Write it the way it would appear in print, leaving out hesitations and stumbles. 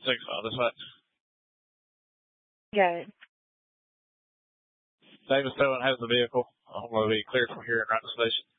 That's right. Got it. Davis Towing has the vehicle. I'm going to be cleared from here and right to the station.